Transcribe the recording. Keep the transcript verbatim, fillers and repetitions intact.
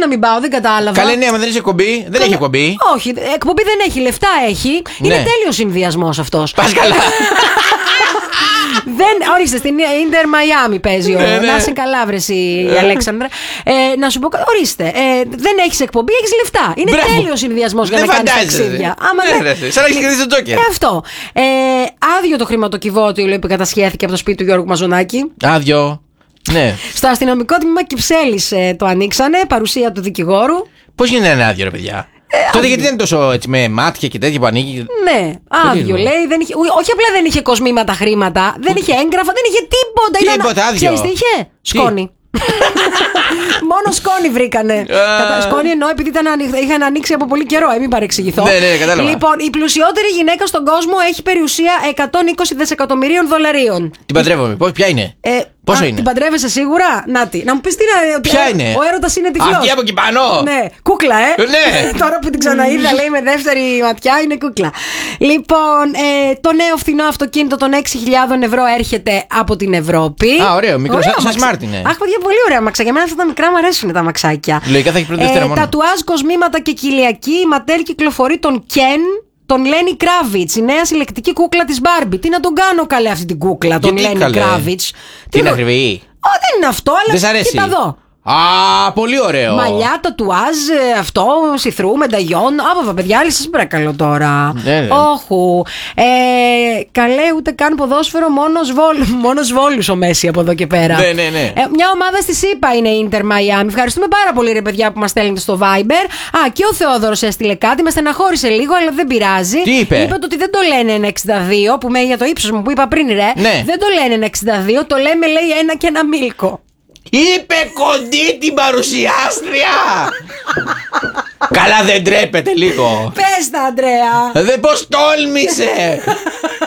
να μην πάω, δεν κατάλαβα. Καλέ, ναι, μα δεν έχει εκπομπή. Δεν Καλέ... έχει εκπομπή. Όχι, εκπομπή δεν έχει, λεφτά έχει. Είναι Ναι. τέλειος συνδυασμός αυτός. Πας καλά. Δεν, ορίστε, στην Ίντερ Μαϊάμι παίζει ο. Ναι, ναι. Να είσαι καλά, βρεσί η Αλέξανδρα. Ε, να σου πω, ορίστε, ε, δεν έχεις εκπομπή, έχεις λεφτά. Είναι Μπράβο. τέλειος συνδυασμός για Δεν να κάνεις φαντάζεσαι. ταξίδια. Άμα Ναι, δεν- ρε, σαν να έχεις κερδίσει τον Τζόκερ. Ε, αυτό. Ε, άδειο το χρηματοκιβώτιο που κατασχέθηκε από το σπίτι του Γιώργου Μαζονάκη. Άδειο. Ναι. Στο αστυνομικό τμήμα Κυψέλης ε, το ανοίξανε, παρουσία του δικηγόρου. Πώς γίνεται ένα άδειο, ρε παιδιά. Τότε γιατί δεν είναι τόσο έτσι με μάτια και τέτοια που ανοίγει. Ναι, άδειο λέει. Δεν είχε, ό- όχι απλά δεν είχε κοσμήματα χρήματα, δεν είχε έγγραφα, δεν είχε τίποτα. Ήταν- Τίποτα, άδειο. Ξέρεις τι είχε? Σκόνη. Μόνο σκόνη βρήκανε. Κατα... Σκόνη εννοώ επειδή ήταν ανοιχ... είχαν ανοίξει από πολύ καιρό, ε, μην παρεξηγηθώ. Ναι, ναι, κατάλαβα. Λοιπόν, η πλουσιότερη γυναίκα στον κόσμο έχει περιουσία εκατόν είκοσι δισεκατομμυρίων δολαρίων. Την παντρεύομαι. Πώς, ποια είναι. Ε, Πόσο α, είναι? Την παντρεύεσαι σίγουρα? Νάτι. Να μου πει τι να. ότι Ποια ο- είναι? Ο έρωτας είναι τυφλός. Αυτή από εκεί πάνω. Ναι, κούκλα, ε. Ναι. Τώρα που την ξαναείδα, λέει με δεύτερη ματιά, είναι κούκλα. Λοιπόν, ε, το νέο φθηνό αυτοκίνητο των έξι χιλιάδες ευρώ έρχεται από την Ευρώπη. Α, ωραίο, μικρό, Ωραίο σαν- σαν αμαξι- smart είναι. Αχ, παιδιά, πολύ ωραία αμαξάκια. Εμένα αυτά τα μικρά μου αρέσουν τα αμαξάκια. Λογικά θα έχει πρώτη δεύτερα μόνο. Τατουάζ, κοσμήματα και κοιλιακή. Η Ματέρ κυκλοφορεί τον Κεν. Τον Λένι Κράβιτς, η νέα συλλεκτική κούκλα της Μπάρμπι. Τι να τον κάνω καλέ αυτή την κούκλα, τον Γιατί, Λένι καλέ? Κράβιτς. Τι είναι το- ακριβή. Ω, δεν είναι αυτό, αλλά Δεν σ' αρέσει. κοίτα εδώ. Α, πολύ ωραίο. Μαλλιά, τατουάζ, ε, αυτό, σιθρού, μενταγιόν. Άπαβα, παιδιά, άλλη σας παρακαλώ τώρα. Ναι, ναι. Όχου. Ε, καλέ, ούτε καν ποδόσφαιρο, μόνος, βόλ, μόνος Βόλους ο Μέση από εδώ και πέρα. Ναι, ναι, ναι. Ε, μια ομάδα στη ΣΥΠΑ είναι η Ίντερ Miami. Ευχαριστούμε πάρα πολύ, ρε παιδιά, που μας στέλνετε στο Viber. Α, και ο Θεόδωρος έστειλε κάτι, με στεναχώρησε λίγο, αλλά δεν πειράζει. Τι είπε? Είπε ότι δεν το λένε ένα εξήντα δύο, που με για το ύψος μου που είπα πριν, ρε. Ναι. Δεν το λένε ένα εξήντα δύο, το λέμε, λέει, ένα και ένα μίλκο. Είπε κοντή την παρουσιάστρια. Καλά, δεν τρέπεται λίγο. Πες τα, Αντρέα. Δεν πώς τόλμησε.